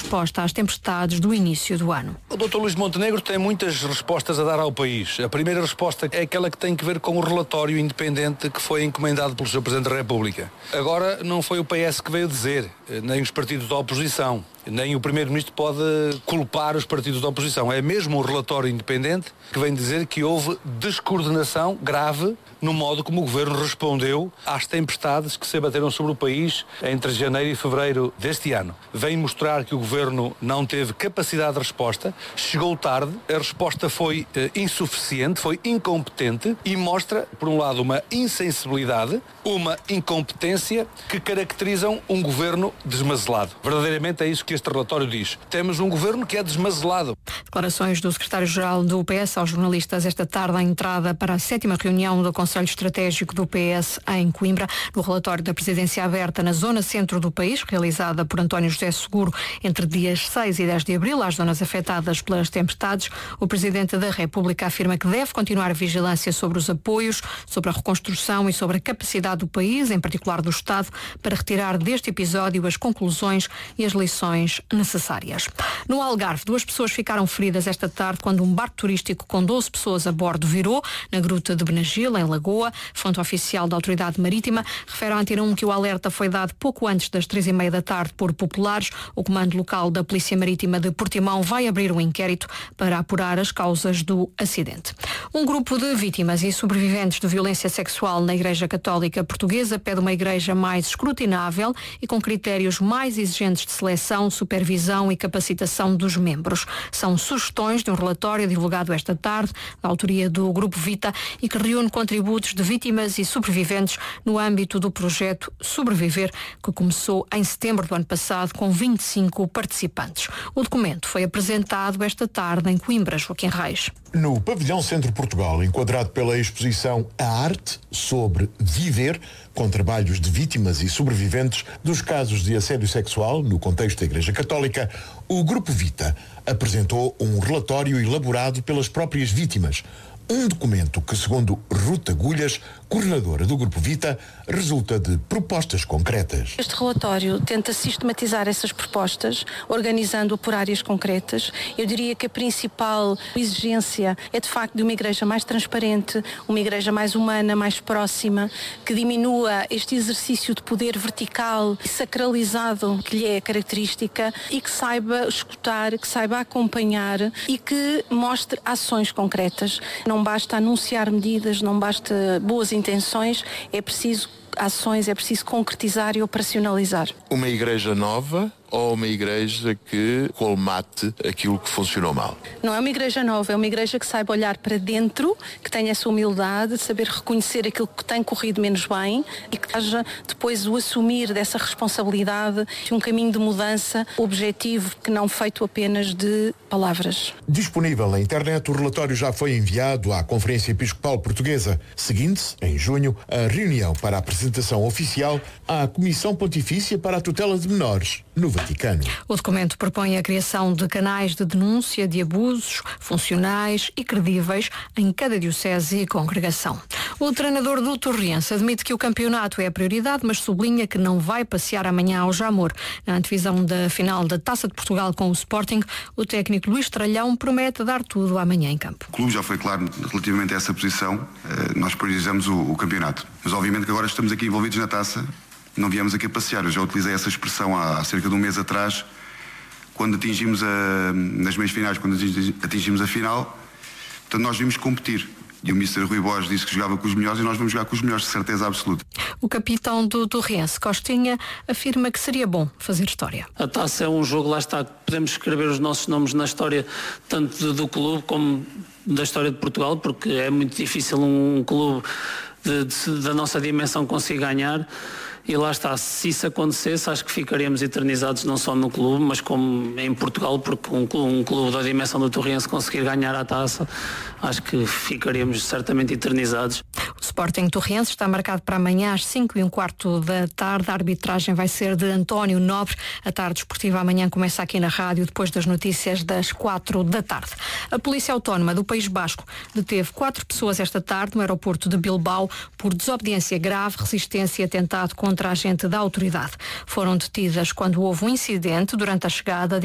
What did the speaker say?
resposta às tempestades do início do ano. O Dr. Luís Montenegro tem muitas respostas a dar ao país. A primeira resposta é aquela que tem que ver com o relatório independente que foi encomendado pelo Sr. Presidente da República. Agora, não foi o PS que veio dizer, nem os partidos da oposição. Nem o Primeiro-Ministro pode culpar os partidos da oposição. É mesmo o relatório independente que vem dizer que houve descoordenação grave no modo como o Governo respondeu às tempestades que se abateram sobre o país entre janeiro e fevereiro deste ano. Vem mostrar que o Governo não teve capacidade de resposta, chegou tarde, a resposta foi insuficiente, foi incompetente e mostra, por um lado, uma insensibilidade, uma incompetência que caracterizam um Governo desmazelado. Verdadeiramente é isso que este relatório diz. Temos um Governo que é desmazelado. Declarações do secretário-geral do PS aos jornalistas esta tarde à entrada para a 7ª reunião do Conselho Estratégico do PS em Coimbra. No relatório da presidência aberta na zona centro do país, realizada por António José Seguro entre dias 6 e 10 de abril, às zonas afetadas pelas tempestades, o Presidente da República afirma que deve continuar a vigilância sobre os apoios, sobre a reconstrução e sobre a capacidade do país, em particular do Estado, para retirar deste episódio as conclusões e as lições necessárias. No Algarve, 2 pessoas ficaram feridas esta tarde quando um barco turístico com 12 pessoas a bordo virou na gruta de Benagil, em Lagoa. Fonte oficial da Autoridade Marítima refere à Antena 1 que o alerta foi dado pouco antes das 3h30 da tarde por populares. O comando local da Polícia Marítima de Portimão vai abrir um inquérito para apurar as causas do acidente. Um grupo de vítimas e sobreviventes de violência sexual na Igreja Católica Portuguesa pede uma igreja mais escrutinável e com critérios mais exigentes de seleção, supervisão e capacitação dos membros. São sugestões de um relatório divulgado esta tarde, da autoria do Grupo Vita, e que reúne contributos de vítimas e sobreviventes no âmbito do projeto Sobreviver, que começou em setembro do ano passado com 25 participantes. O documento foi apresentado esta tarde em Coimbra, Joaquim Reis. No pavilhão Centro Portugal, enquadrado pela exposição A Arte sobre Viver, com trabalhos de vítimas e sobreviventes dos casos de assédio sexual no contexto da Igreja Católica, o Grupo Vita apresentou um relatório elaborado pelas próprias vítimas. Um documento que, segundo Ruta Agulhas, coordenadora do Grupo Vita, resulta de propostas concretas. Este relatório tenta sistematizar essas propostas, organizando-a por áreas concretas. Eu diria que a principal exigência é, de facto, de uma igreja mais transparente, uma igreja mais humana, mais próxima, que diminua este exercício de poder vertical e sacralizado que lhe é característica e que saiba escutar, que saiba acompanhar e que mostre ações concretas. Não basta anunciar medidas, não basta boas intenções, é preciso ações, é preciso concretizar e operacionalizar. Uma igreja nova ou uma igreja que colmate aquilo que funcionou mal? Não é uma igreja nova, é uma igreja que saiba olhar para dentro, que tenha essa humildade de saber reconhecer aquilo que tem corrido menos bem e que haja depois o assumir dessa responsabilidade de um caminho de mudança objetivo, que não feito apenas de palavras. Disponível na internet, o relatório já foi enviado à Conferência Episcopal Portuguesa. Seguinte-se, em junho, a reunião para a apresentação oficial à Comissão Pontifícia para a Tutela de Menores, no Vaticano. O documento propõe a criação de canais de denúncia de abusos funcionais e credíveis em cada diocese e congregação. O treinador do Torriense admite que o campeonato é a prioridade, mas sublinha que não vai passear amanhã ao Jamor. Na antevisão da final da Taça de Portugal com o Sporting, o técnico Luís Tralhão promete dar tudo amanhã em campo. O clube já foi claro relativamente a essa posição. Nós priorizamos o campeonato. Mas obviamente que agora estamos aqui envolvidos na Taça. Não viemos aqui a passear. Eu já utilizei essa expressão há cerca de um mês atrás, quando atingimos nas meias finais, quando atingimos a final. Portanto, nós vimos competir. E o Mr. Rui Borges disse que jogava com os melhores e nós vamos jogar com os melhores, de certeza absoluta. O capitão do Torriense, Costinha, afirma que seria bom fazer história. A Taça é um jogo, lá está, podemos escrever os nossos nomes na história, tanto do clube como da história de Portugal, porque é muito difícil um clube da nossa dimensão conseguir ganhar. E lá está, se isso acontecesse, acho que ficaríamos eternizados não só no clube, mas como em Portugal, porque um clube da dimensão do Torriense conseguir ganhar a Taça, acho que ficaríamos certamente eternizados. O Sporting Torriense está marcado para amanhã às 5:15 da tarde. A arbitragem vai ser de António Nobre. A tarde esportiva amanhã começa aqui na rádio, depois das notícias das 4 da tarde. A Polícia Autónoma do País Basco deteve 4 pessoas esta tarde no aeroporto de Bilbao por desobediência grave, resistência e atentado contra a agente da autoridade. Foram detidas quando houve um incidente durante a chegada de